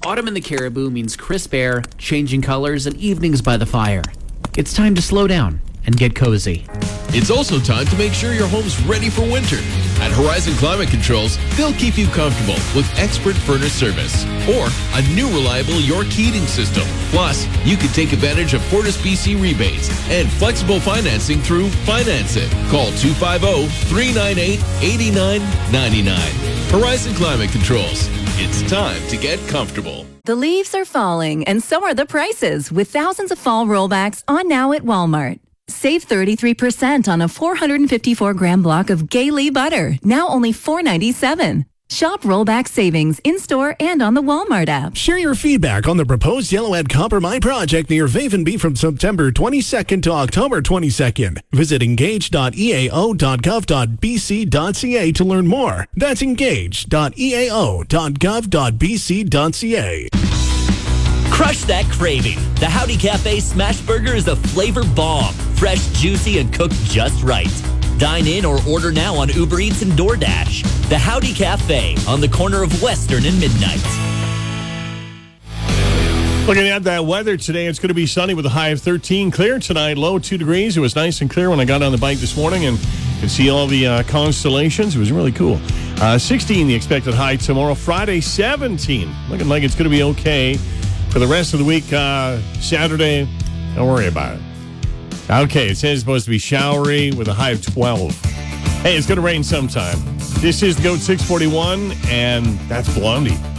Autumn in the Caribou means crisp air, changing colors, and evenings by the fire. It's time to slow down and get cozy. It's also time to make sure your home's ready for winter. At Horizon Climate Controls, they'll keep you comfortable with expert furnace service or a new reliable York heating system. Plus, you can take advantage of FortisBC rebates and flexible financing through Finance It. Call 250-398-8999. Horizon Climate Controls. It's time to get comfortable. The leaves are falling, and so are the prices, with thousands of fall rollbacks on now at Walmart. Save 33% on a 454-gram block of Gay-Lee butter, now only $4.97. Shop rollback savings in-store and on the Walmart app. Share your feedback on the proposed Yellowhead Copper Mine project near Vavenby from September 22nd to October 22nd. Visit engage.eao.gov.bc.ca to learn more. That's engage.eao.gov.bc.ca. Crush that craving. The Howdy Cafe Smash Burger is a flavor bomb. Fresh, juicy, and cooked just right. Dine in or order now on Uber Eats and DoorDash. The Howdy Cafe on the corner of Western and Midnight. Looking at that weather today, it's going to be sunny with a high of 13. Clear tonight, low 2 degrees. It was nice and clear when I got on the bike this morning and could see all the constellations. It was really cool. 16 the expected high tomorrow. Friday, 17. Looking like it's going to be okay. For the rest of the week, Saturday, don't worry about it. Okay, it says it's supposed to be showery with a high of 12. Hey, it's going to rain sometime. This is the GOAT 641, and that's Blondie.